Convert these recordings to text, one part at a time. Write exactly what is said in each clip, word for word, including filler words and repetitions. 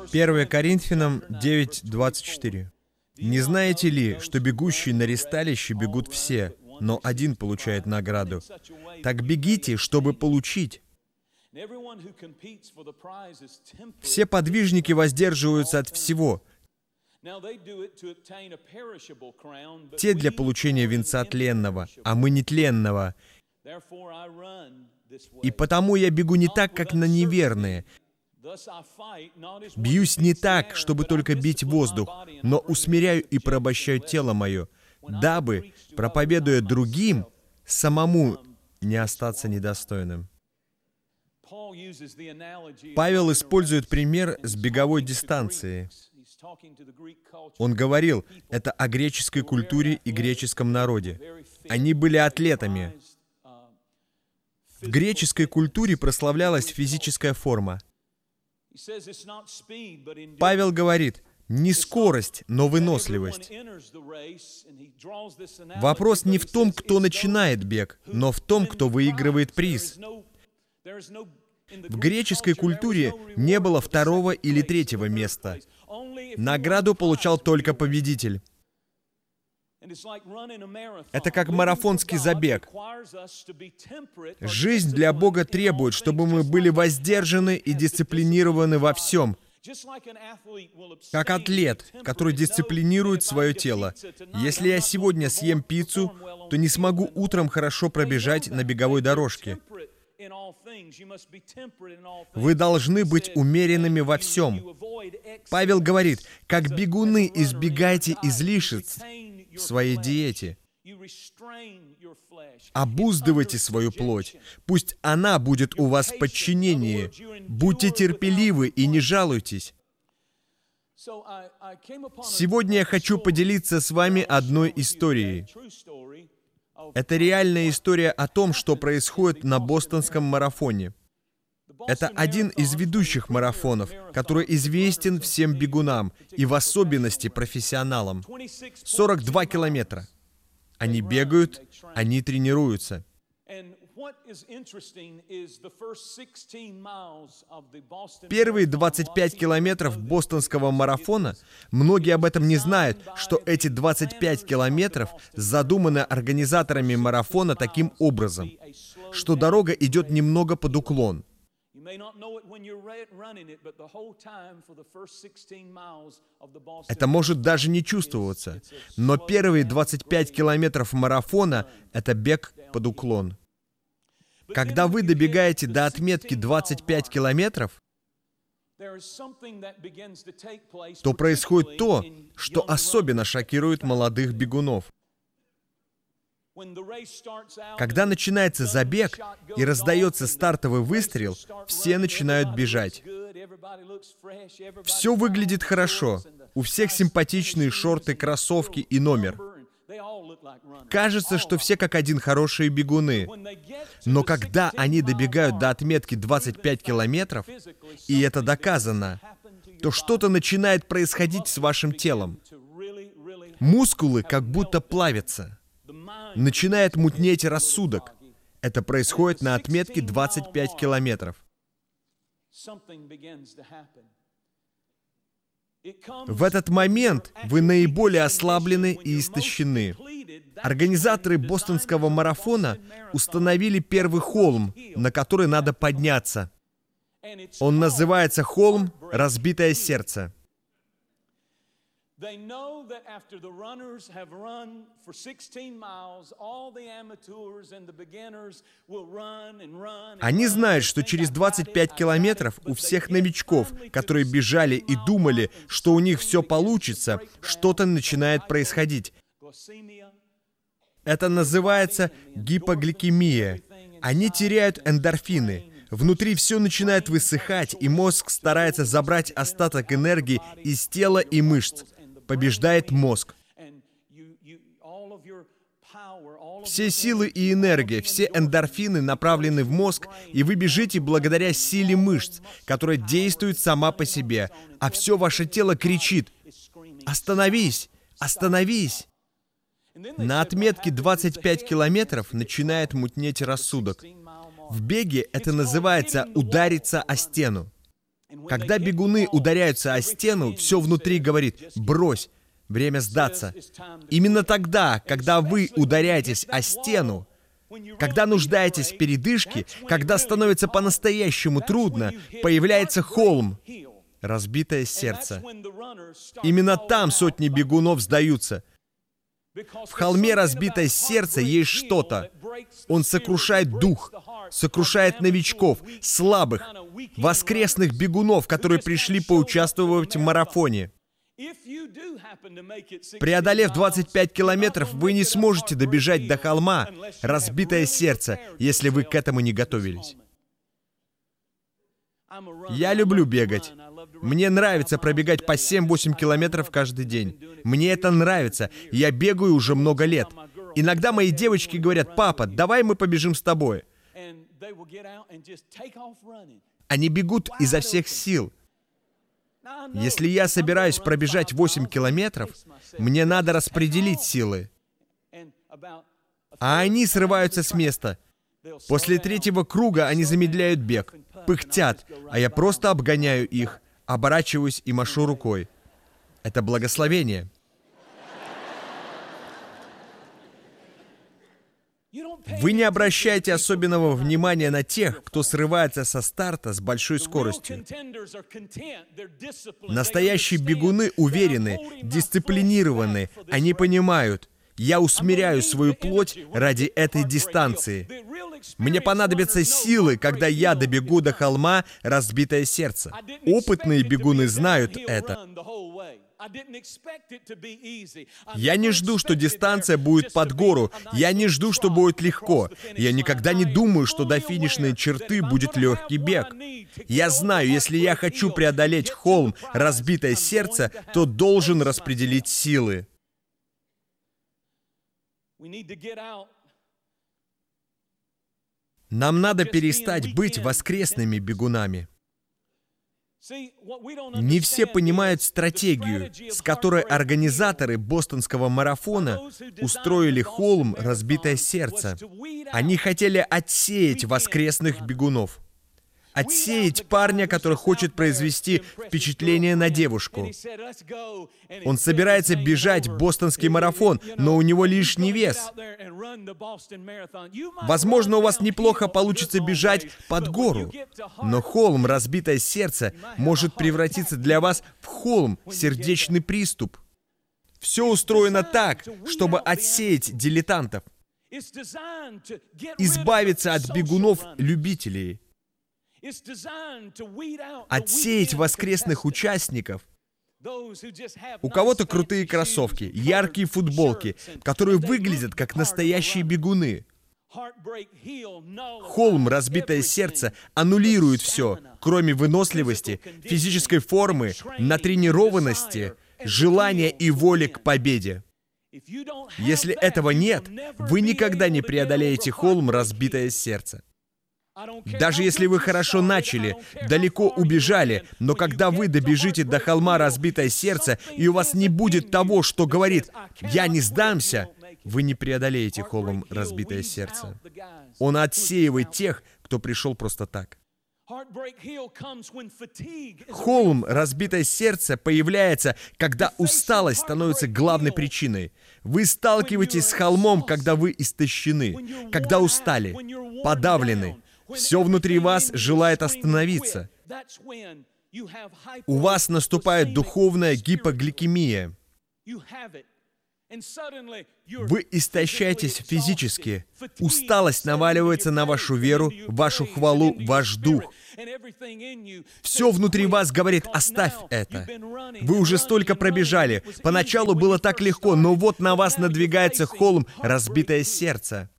первое Коринфянам девять двадцать четыре. «Не знаете ли, что бегущие на ристалище бегут все, но один получает награду? Так бегите, чтобы получить». Все подвижники воздерживаются от всего. Те для получения венца тленного, а мы нетленного. И потому я бегу не так, как на неверные. Бьюсь не так, чтобы только бить воздух, но усмиряю и порабощаю тело мое, дабы, проповедуя другим, самому не остаться недостойным. Павел использует пример с беговой дистанции. Он говорил это о греческой культуре и греческом народе. Они были атлетами. В греческой культуре прославлялась физическая форма. Павел говорит, не скорость, но выносливость. Вопрос не в том, кто начинает бег, но в том, кто выигрывает приз. В греческой культуре не было второго или третьего места. Награду получал только победитель. Это как марафонский забег. Жизнь для Бога требует, чтобы мы были воздержаны и дисциплинированы во всем. Как атлет, который дисциплинирует свое тело. Если я сегодня съем пиццу, то не смогу утром хорошо пробежать на беговой дорожке. Вы должны быть умеренными во всем. Павел говорит, как бегуны избегайте излишеств в своей диете. Обуздывайте свою плоть. Пусть она будет у вас в подчинении. Будьте терпеливы и не жалуйтесь. Сегодня я хочу поделиться с вами одной историей. Это реальная история о том, что происходит на бостонском марафоне. Это один из ведущих марафонов, который известен всем бегунам, и в особенности профессионалам. сорок два километра. Они бегают, они тренируются. Первые двадцать пять километров бостонского марафона, многие об этом не знают, что эти двадцать пять километров задуманы организаторами марафона таким образом, что дорога идет немного под уклон. Это может даже не чувствоваться, но первые двадцать пять километров марафона — это бег под уклон. Когда вы добегаете до отметки двадцать пять километров, то происходит то, что особенно шокирует молодых бегунов. Когда начинается забег и раздается стартовый выстрел, все начинают бежать. Все выглядит хорошо. У всех симпатичные шорты, кроссовки и номер. Кажется, что все как один хорошие бегуны. Но когда они добегают до отметки двадцать пять километров, и это доказано, то что-то начинает происходить с вашим телом. Мускулы как будто плавятся. Начинает мутнеть рассудок. Это происходит на отметке двадцать пять километров. В этот момент вы наиболее ослаблены и истощены. Организаторы бостонского марафона установили первый холм, на который надо подняться. Он называется «Холм разбитое сердце». Они знают, что через двадцать пять километров у всех новичков, которые бежали и думали, что у них все получится, что-то начинает происходить. Это называется гипогликемия. Они теряют эндорфины. Внутри все начинает высыхать, и мозг старается забрать остаток энергии из тела и мышц. Побеждает мозг. Все силы и энергия, все эндорфины направлены в мозг, и вы бежите благодаря силе мышц, которая действует сама по себе, а все ваше тело кричит: «Остановись! Остановись!» На отметке двадцать пять километров начинает мутнеть рассудок. В беге это называется «удариться о стену». Когда бегуны ударяются о стену, все внутри говорит: «Брось, время сдаться». Именно тогда, когда вы ударяетесь о стену, когда нуждаетесь в передышке, когда становится по-настоящему трудно, появляется холм, разбитое сердце. Именно там сотни бегунов сдаются. В холме разбитое сердце есть что-то. Он сокрушает дух, сокрушает новичков, слабых, воскресных бегунов, которые пришли поучаствовать в марафоне. Преодолев двадцать пять километров, вы не сможете добежать до холма, разбитое сердце, если вы к этому не готовились. Я люблю бегать. Мне нравится пробегать по семь-восемь километров каждый день. Мне это нравится. Я бегаю уже много лет. Иногда мои девочки говорят: «Папа, давай мы побежим с тобой». Они бегут изо всех сил. Если я собираюсь пробежать восемь километров, мне надо распределить силы. А они срываются с места. После третьего круга они замедляют бег, пыхтят, а я просто обгоняю их, оборачиваюсь и машу рукой. Это благословение. Вы не обращаете особенного внимания на тех, кто срывается со старта с большой скоростью. Настоящие бегуны уверены, дисциплинированы, они понимают: я усмиряю свою плоть ради этой дистанции. Мне понадобятся силы, когда я добегу до холма, разбитое сердце. Опытные бегуны знают это. Я не жду, что дистанция будет под гору. Я не жду, что будет легко. Я никогда не думаю, что до финишной черты будет легкий бег. Я знаю, если я хочу преодолеть холм, разбитое сердце, то должен распределить силы. Нам надо перестать быть воскресными бегунами. Не все понимают стратегию, с которой организаторы бостонского марафона устроили холм «Разбитое сердце». Они хотели отсеять воскресных бегунов. Отсеять парня, который хочет произвести впечатление на девушку. Он собирается бежать бостонский марафон, но у него лишний вес. Возможно, у вас неплохо получится бежать под гору, но холм «Разбитое сердце» может превратиться для вас в холм «Сердечный приступ». Все устроено так, чтобы отсеять дилетантов, избавиться от бегунов-любителей, отсеять воскресных участников. У кого-то крутые кроссовки, яркие футболки, которые выглядят как настоящие бегуны. Холм «Разбитое сердце» аннулирует все, кроме выносливости, физической формы, натренированности, желания и воли к победе. Если этого нет, вы никогда не преодолеете холм «Разбитое сердце». Даже если вы хорошо начали, далеко убежали, но когда вы добежите до холма «Разбитое сердце», и у вас не будет того, что говорит «я не сдамся», вы не преодолеете холм «Разбитое сердце». Он отсеивает тех, кто пришел просто так. Холм «Разбитое сердце» появляется, когда усталость становится главной причиной. Вы сталкиваетесь с холмом, когда вы истощены, когда устали, подавлены. Все внутри вас желает остановиться. У вас наступает духовная гипогликемия. Вы истощаетесь физически. Усталость наваливается на вашу веру, вашу хвалу, ваш дух. Все внутри вас говорит: оставь это. Вы уже столько пробежали. Поначалу было так легко, но вот на вас надвигается холм «Разбитое сердце».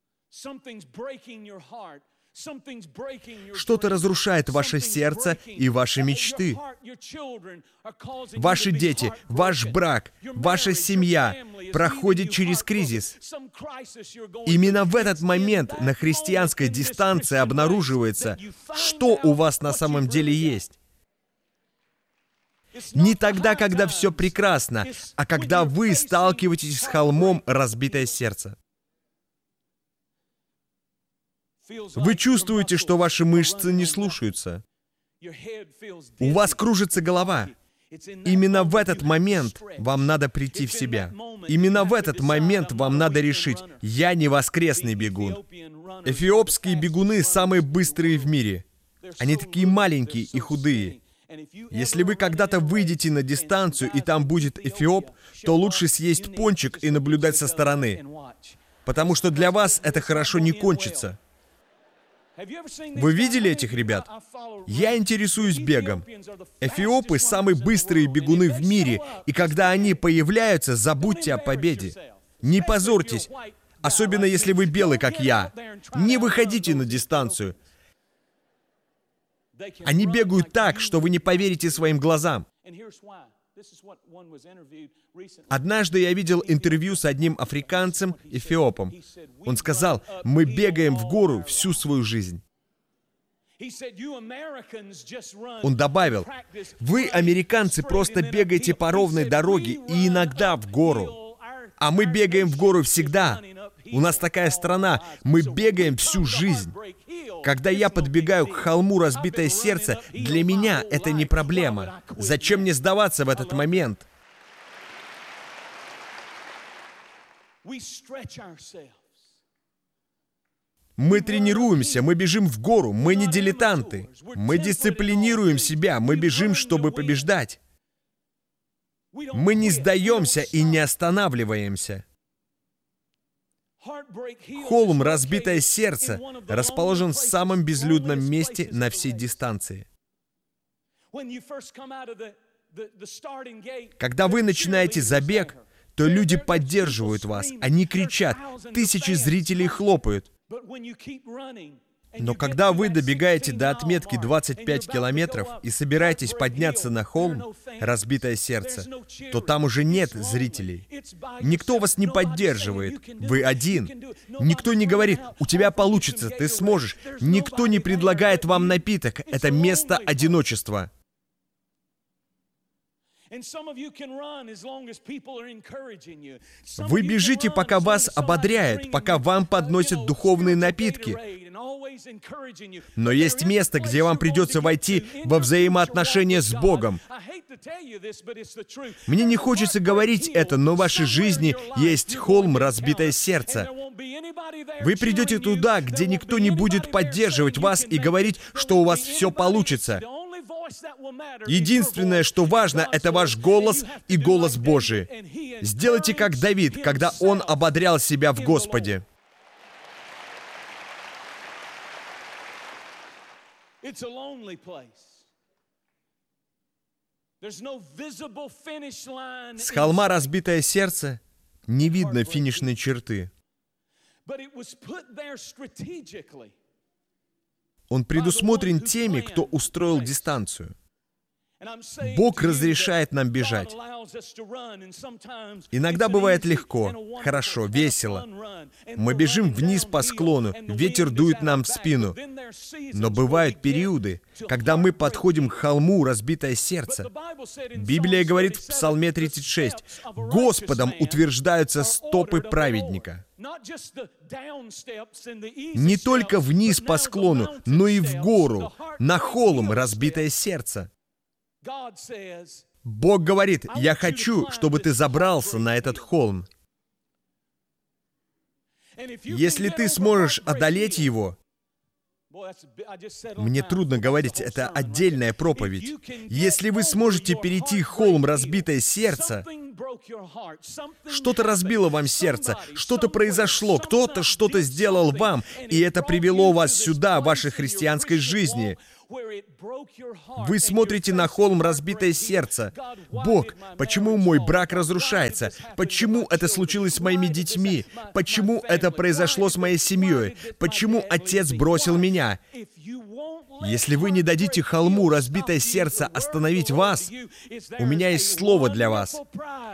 Что-то разрушает ваше сердце и ваши мечты. Ваши дети, ваш брак, ваша семья проходит через кризис. Именно в этот момент на христианской дистанции обнаруживается, что у вас на самом деле есть. Не тогда, когда все прекрасно, а когда вы сталкиваетесь с холмом «Разбитое сердце». Вы чувствуете, что ваши мышцы не слушаются. У вас кружится голова. Именно в этот момент вам надо прийти в себя. Именно в этот момент вам надо решить: я не воскресный бегун. Эфиопские бегуны самые быстрые в мире. Они такие маленькие и худые. Если вы когда-то выйдете на дистанцию, и там будет эфиоп, то лучше съесть пончик и наблюдать со стороны. Потому что для вас это хорошо не кончится. Вы видели этих ребят? Я интересуюсь бегом. Эфиопы — самые быстрые бегуны в мире, и когда они появляются, забудьте о победе. Не позорьтесь, особенно если вы белый, как я. Не выходите на дистанцию. Они бегают так, что вы не поверите своим глазам. Однажды я видел интервью с одним африканцем, эфиопом. Он сказал: «Мы бегаем в гору всю свою жизнь». Он добавил: «Вы, американцы, просто бегаете по ровной дороге и иногда в гору. А мы бегаем в гору всегда. У нас такая страна, мы бегаем всю жизнь. Когда я подбегаю к холму «Разбитое сердце», для меня это не проблема. Зачем мне сдаваться в этот момент?» Мы тренируемся, мы бежим в гору, мы не дилетанты. Мы дисциплинируем себя, мы бежим, чтобы побеждать. Мы не сдаемся и не останавливаемся. Холм «Разбитое сердце» расположен в самом безлюдном месте на всей дистанции. Когда вы начинаете забег, то люди поддерживают вас, они кричат, тысячи зрителей хлопают. Но когда вы добегаете до отметки двадцать пять километров и собираетесь подняться на холм «Разбитое сердце», то там уже нет зрителей. Никто вас не поддерживает. Вы один. Никто не говорит: «У тебя получится, ты сможешь». Никто не предлагает вам напиток. Это место одиночества. Вы бежите, пока вас ободряют, пока вам подносят духовные напитки. Но есть место, где вам придется войти во взаимоотношения с Богом. Мне не хочется говорить это, но в вашей жизни есть холм «Разбитое сердце». Вы придете туда, где никто не будет поддерживать вас и говорить, что у вас все получится. Единственное, что важно, это ваш голос и голос Божий. Сделайте как Давид, когда он ободрял себя в Господе. С холма «Разбитое сердце» не видно финишной черты. Он предусмотрен теми, кто устроил дистанцию. Бог разрешает нам бежать. Иногда бывает легко, хорошо, весело. Мы бежим вниз по склону, ветер дует нам в спину. Но бывают периоды, когда мы подходим к холму «Разбитое сердце». Библия говорит в Псалме тридцать шесть: «Господом утверждаются стопы праведника». Не только вниз по склону, но и в гору, на холм «Разбитое сердце». Бог говорит: «Я хочу, чтобы ты забрался на этот холм». Если ты сможешь одолеть его, мне трудно говорить, это отдельная проповедь. Если вы сможете перейти холм «Разбитое сердце», что-то разбило вам сердце, что-то произошло, кто-то что-то сделал вам, и это привело вас сюда, в вашей христианской жизни. Вы смотрите на холм «Разбитое сердце». Бог, почему мой брак разрушается? Почему это случилось с моими детьми? Почему это произошло с моей семьей? Почему отец бросил меня? Если вы не дадите холму «Разбитое сердце» остановить вас, у меня есть слово для вас.